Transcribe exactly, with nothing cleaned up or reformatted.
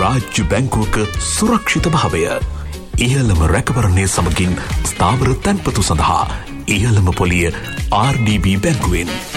රාජ්‍ය බැංකුවක සුරක්ෂිත භාවය. ඉහළම රැකවරණය සමගින් ස්ථාවර තැන්පතු සඳහා ඉහළම පොලිය ආර් ඩී බී බැංකුවෙන්.